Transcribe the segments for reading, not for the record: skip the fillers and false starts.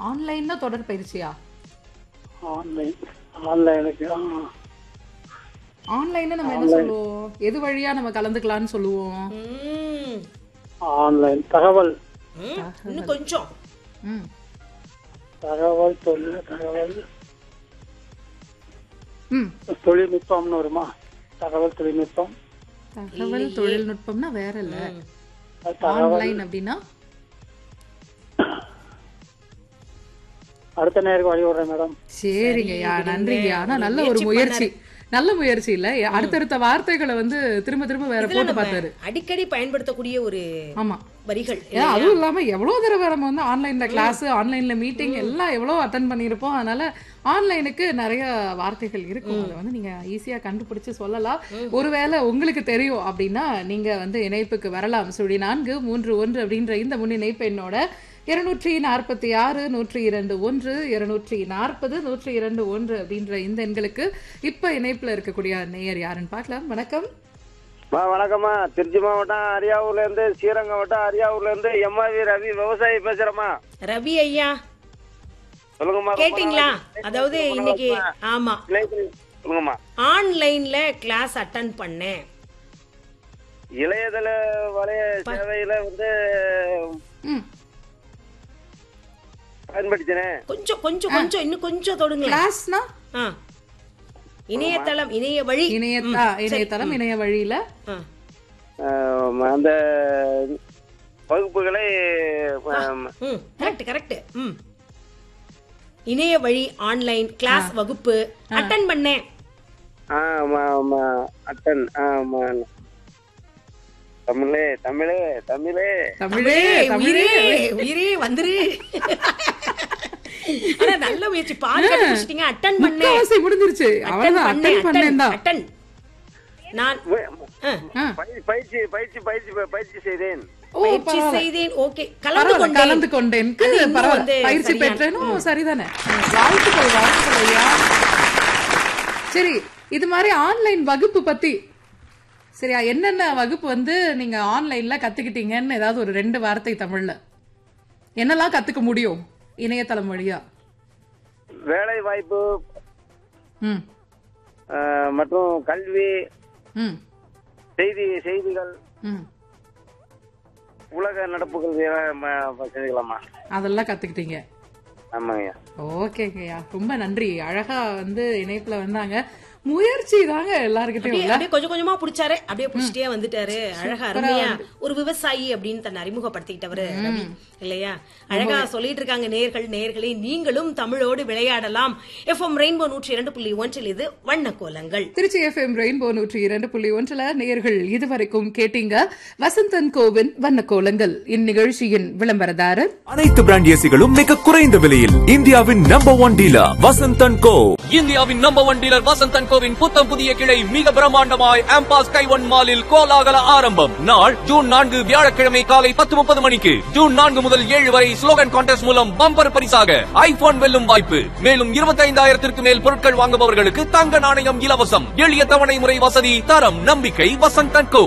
ஆன்லைன்னா தொடர் பயிற்சியா? ஆன்லைனுக்கு ஆன்லைன் நம்ம என்ன சொல்லுவோம்? எது வழியா நம்ம கலந்துக்கலாம்னு சொல்லுவோம்? ஆன்லைன் தகவல் இன்னும் கொஞ்சம் தகவல் தொழில்நுட்பம்னு வருமா? தகவல் தொழில்நுட்பம்னா வேற இல்ல. ஆன்லைன் அப்படின்னா அடுத்த நேருக்கு வழி விடுறேன் மேடம். சரிங்கய்யா, நன்றிங்கய்யா. ஆனா நல்ல ஒரு முயற்சி இல்ல. அடுத்தடுத்த வார்த்தைகளை வந்து திரும்ப திரும்ப வேற போட்டு பார்த்தாரு. அடிக்கடி பயன்படுத்தக்கூடிய ஒரு ஆமா வரிகள். அதுவும் இல்லாம எவ்வளவு தடவை நம்ம வந்து ஆன்லைன்ல கிளாஸ், ஆன்லைன்ல மீட்டிங் எல்லாம் எவ்வளவு அட்டென்ட் பண்ணிருப்போம். அதனால ஆன்லைனுக்கு நிறைய வார்த்தைகள் இருக்கும். அதை வந்து நீங்க ஈஸியா கண்டுபிடிச்சு சொல்லலாம். ஒருவேளை உங்களுக்கு தெரியும் அப்படின்னா நீங்க வந்து இணைப்புக்கு வரலாம். 431 அப்படின்ற இந்த முன் இணைப்பு என்னோட 246 102 1 240 102 அப்படின்ற இந்த எண்களுக்கு இப்ப இணைப்புல இருக்கக்கூடிய நேயர் யாருன்னு பார்க்கலாம். வணக்கம். வணக்கம்மா. திருச்சி மாவட்டம் அரியாவூர்ல இருந்து, ஸ்ரீரங்கம் வட்டம் அரியாவூர்ல இருந்து எம்ஆவி ரவி விவசாயி பேசுறேம்மா. ரவி ஐயா சொல்லுங்கம்மா. கேட்டீங்களா? அதாவது இன்னைக்கு ஆமா சொல்லுங்கம்மா. ஆன்லைன்ல கிளாஸ் அட்டென்ட் பண்ணேன். இளையதள வலைய சேவையில வந்து பயன்படுத்தினேன். கொஞ்சம் இன்னும் கொஞ்சம் தொடுங்க. கிளாஸ்னா இணையதளம், இணைய வழி, இணையதளம், இணைய வழியில அந்த வகுப்புகளை கரெக்ட் இணைய வழி ஆன்லைன் கிளாஸ் வகுப்பு அட்டென்ட் பண்ணேன். அட்டன் உயிரே வந்துரு. ஆனா நல்ல முயற்சி, பாதி கண்டுபிடிச்சிட்டீங்க. அட்டென்ட் பண்ணேன், முடிஞ்சிருச்சு. அவ்வளவுதான். அட்டென்ட் பண்ணேன்டா. அட்டென்ட் நான் பயிற்சி செய்தேன். ஓகே, கலந்து கொண்டேன். பயிற்சி பெற்றேனும் சரிதானே? வாழ்த்துக்கள் ஐயா. சரி, இது மாதிரி ஆன்லைன் வகுப்பு பத்தி சரியா என்னென்ன வகுப்பு வந்து நீங்க ஆன்லைன்ல கத்துக்கிட்டீங்கன்னு ஏதாவது ஒரு 2 வார்த்தை தமிழ்ல என்னெல்லாம் கத்துக்க முடியும் இணையதளம் வழியா? வேலை வாய்ப்பு மற்றும் கல்வி, செய்திகள், உலக நடப்புகள் செஞ்சுக்கலாமா? அதெல்லாம் கத்துக்கிட்டீங்க. ஆமாங்க. ஓகேங்கய்யா, ரொம்ப நன்றி. அழகா வந்து இணைப்புல வந்தாங்க. முயற்சி தாங்க எல்லாருக்கிட்டையும். கொஞ்சம் கொஞ்சமா புடிச்சாரு, அப்படியே புடிச்சிட்டே வந்துட்டாரு. அழகா அருமையா ஒரு விவசாயி அப்படின்னு தன்னை அறிமுகப்படுத்திக்கிட்டவரு ரவி இல்லையா? அழகா சொல்லிட்டு இருக்காங்க நேயர்களே, நீங்களும் தமிழோடு விளையாடலாம். எஃப்எம் ரெயின்போ 102.1 இது வண்ண கோலங்கள். திருச்சி எஃப்எம் ரெயின்போ 102.1 நேயர்கள் இதுவரைக்கும் கேட்டீங்க வசந்தன் கோவின் வண்ண கோலங்கள். இந்நிகழ்ச்சியின் விளம்பரதாரர் அனைத்து பிராண்ட் ஏசிகளும் மிக குறைந்த விலையில் இந்தியாவின் நம்பர் 1 டீலர் வசந்தன் கோ. இந்தியாவின் நம்பர் 1 டீலர் வசந்தன் கோவின் புத்தம் புதிய கிளை மிக பிரம்மாண்டமாய் ஆம்பாஸ் கைவன் மாலில் கோலாகல ஆரம்பம். நாள் ஜூன் 4 வியாழக்கிழமை காலை 10:30 மணிக்கு. ஜூன் 4 முதல் 7 வரை ஸ்லோகன் கான்டெஸ்ட் மூலம் பம்பர் பரிசாக ஐபோன் வெல்லும் வாய்ப்பு. மேலும் 25,000 மேல் பொருட்கள் வாங்குபவர்களுக்கு தங்க நாணயம் இலவசம். எளிய தவணை முறை வசதி, தரம், நம்பிக்கை வசந்தன் கோ.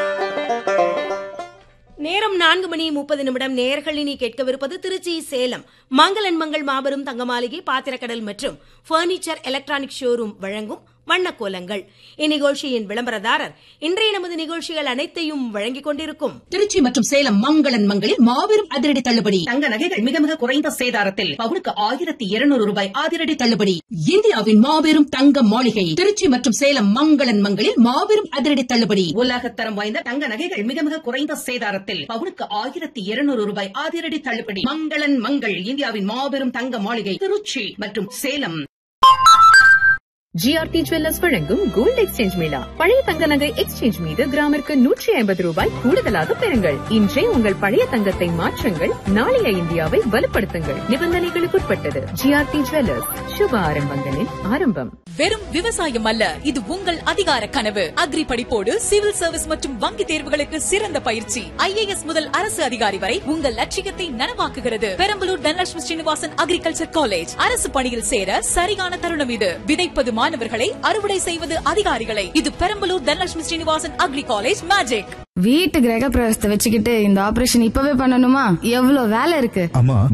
நேரம் 4:30 நேயர்களினி கேட்கவிருப்பது திருச்சி சேலம் மங்களன் மங்கள் மாபெரும் தங்க மாளிகை, பாத்திரக்கடல் மற்றும் பர்னிச்சர் எலக்ட்ரானிக் ஷோரூம் வழங்கும் வண்ணக்கோலங்கள். இந்நிகழ்ச்சியின் விளம்பரதாரர் இன்றைய நமது நிகழ்ச்சிகள் அனைத்தையும் வழங்கிக் கொண்டிருக்கும் திருச்சி மற்றும் சேலம் மங்களன் மங்களில் மாபெரும் அதிரடி தள்ளுபடி. தங்க நகைகள் மிக மிக குறைந்த சேதாரத்தில் பவுனுக்கு 1200 ரூபாய் அதிரடி தள்ளுபடி. இந்தியாவின் மாபெரும் தங்க மாளிகை திருச்சி மற்றும் சேலம் மங்களன் மங்களில் மாபெரும் அதிரடி தள்ளுபடி. உலகத்தரம் வாய்ந்த தங்க நகைகள் மிக மிக குறைந்த சேதாரத்தில் பவுனுக்கு 1200 ரூபாய் அதிரடி தள்ளுபடி. மங்களன் மங்கள் இந்தியாவின் மாபெரும் தங்க மாளிகை திருச்சி மற்றும் சேலம். ஜிஆர்டி ஜுவல்லர்ஸ் வழங்கும் கோல்ட் எக்ஸ்சேஞ்ச் மேளா. பழைய தங்க நகை எக்ஸ்சேஞ்ச் மீது கிராமிற்கு 150 ரூபாய் கூடுதலாக பெறுங்கள். இன்றே உங்கள் பழைய தங்கத்தை மாற்றுங்கள், நாளைய இந்தியாவை வலுப்படுத்துங்கள். நிபந்தனைகளுக்குட்பட்டது. ஜிஆர்டி ஜுவல்லர்ஸ், சுப ஆரம்பங்களின் ஆரம்பம். வெறும் விவசாயம் அல்ல, இது உங்கள் அதிகார கனவு. அக்ரி படிப்போடு சிவில் சர்வீஸ் மற்றும் வங்கி தேர்வுகளுக்கு சிறந்த பயிற்சி. IAS முதல் அரசு அதிகாரி வரை உங்கள் லட்சியத்தை நனவாக்குகிறது. Perambalur Dhanalakshmi Srinivasan agriculture college. அரசு பணியில் சேர சரியான தருணம் இது. விதைப்பது மாணவர்களை, அறுவடை செய்வது அதிகாரிகளை. இது Perambalur Dhanalakshmi Srinivasan agri college magic. வீட்டு கிரக பிரவேசத்தை வச்சுக்கிட்டு இந்த ஆபரேஷன் இப்பவே பண்ணணுமா? எவ்வளவு வேலை இருக்கு.